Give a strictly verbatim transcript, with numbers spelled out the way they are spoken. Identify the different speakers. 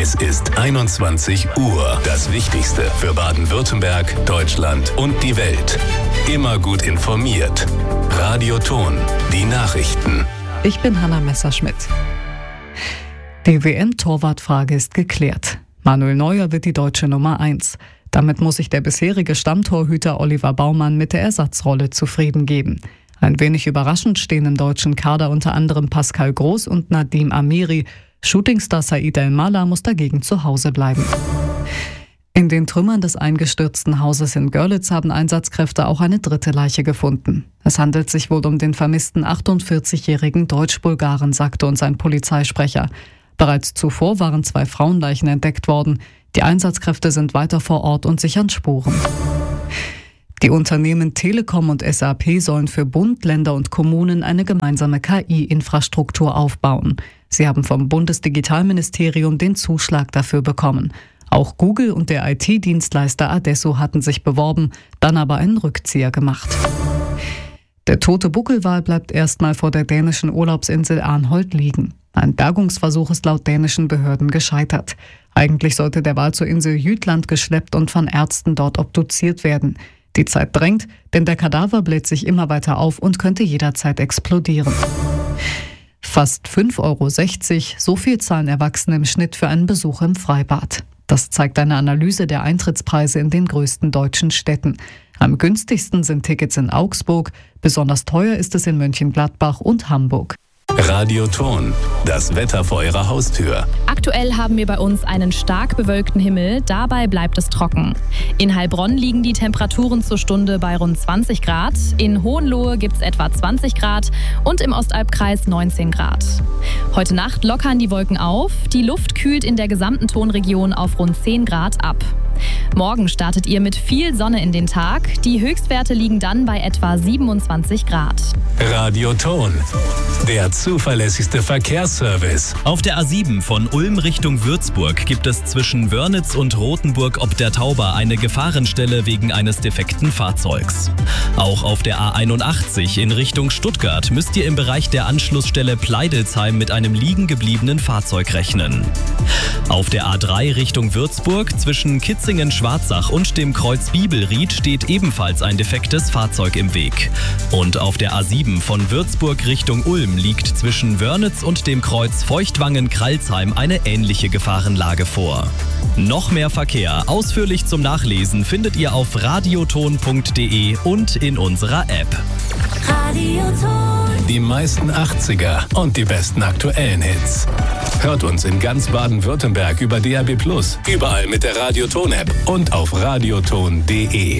Speaker 1: Es ist einundzwanzig Uhr. Das Wichtigste für Baden-Württemberg, Deutschland und die Welt. Immer gut informiert. Radio Ton, die Nachrichten.
Speaker 2: Ich bin Hanna Messerschmidt. Die W M-Torwartfrage ist geklärt. Manuel Neuer wird die deutsche Nummer eins. Damit muss sich der bisherige Stammtorhüter Oliver Baumann mit der Ersatzrolle zufrieden geben. Ein wenig überraschend stehen im deutschen Kader unter anderem Pascal Groß und Nadim Amiri. Shootingstar Said El-Mala muss dagegen zu Hause bleiben. In den Trümmern des eingestürzten Hauses in Görlitz haben Einsatzkräfte auch eine dritte Leiche gefunden. Es handelt sich wohl um den vermissten achtundvierzigjährigen Deutsch-Bulgaren, sagte uns ein Polizeisprecher. Bereits zuvor waren zwei Frauenleichen entdeckt worden. Die Einsatzkräfte sind weiter vor Ort und sichern Spuren. Die Unternehmen Telekom und S A P sollen für Bund, Länder und Kommunen eine gemeinsame K I-Infrastruktur aufbauen. Sie haben vom Bundesdigitalministerium den Zuschlag dafür bekommen. Auch Google und der I T-Dienstleister Adesso hatten sich beworben, dann aber einen Rückzieher gemacht. Der tote Buckelwal bleibt erstmal vor der dänischen Urlaubsinsel Arnholt liegen. Ein Bergungsversuch ist laut dänischen Behörden gescheitert. Eigentlich sollte der Wal zur Insel Jütland geschleppt und von Ärzten dort obduziert werden. Die Zeit drängt, denn der Kadaver bläht sich immer weiter auf und könnte jederzeit explodieren. Fast fünf Euro sechzig, so viel zahlen Erwachsene im Schnitt für einen Besuch im Freibad. Das zeigt eine Analyse der Eintrittspreise in den größten deutschen Städten. Am günstigsten sind Tickets in Augsburg, besonders teuer ist es in Mönchengladbach und Hamburg.
Speaker 1: Radio Ton, das Wetter vor Ihrer Haustür.
Speaker 3: Aktuell haben wir bei uns einen stark bewölkten Himmel, dabei bleibt es trocken. In Heilbronn liegen die Temperaturen zur Stunde bei rund zwanzig Grad, in Hohenlohe gibt es etwa zwanzig Grad und im Ostalbkreis neunzehn Grad. Heute Nacht lockern die Wolken auf, die Luft kühlt in der gesamten Tonregion auf rund zehn Grad ab. Morgen startet ihr mit viel Sonne in den Tag, die Höchstwerte liegen dann bei etwa siebenundzwanzig Grad.
Speaker 1: Radio Ton, der zuverlässigste Verkehrsservice.
Speaker 4: Auf der A sieben von Ulm Richtung Würzburg gibt es zwischen Wörnitz und Rothenburg ob der Tauber eine Gefahrenstelle wegen eines defekten Fahrzeugs. Auch auf der A einundachtzig in Richtung Stuttgart müsst ihr im Bereich der Anschlussstelle Pleidelsheim mit einem liegen gebliebenen Fahrzeug rechnen. Auf der A drei Richtung Würzburg zwischen Kitzingen-Schwarzach und dem Kreuz Bibelried steht ebenfalls ein defektes Fahrzeug im Weg. Und auf der A sieben von Würzburg Richtung Ulm liegt zwischen Wörnitz und dem Kreuz Feuchtwangen-Kralsheim eine ähnliche Gefahrenlage vor. Noch mehr Verkehr ausführlich zum Nachlesen findet ihr auf radioton punkt de und in unserer App.
Speaker 1: Radioton. Die meisten achtziger und die besten aktuellen Hits. Hört uns in ganz Baden-Württemberg über D A B plus, überall mit der Radioton-App und auf radioton punkt de.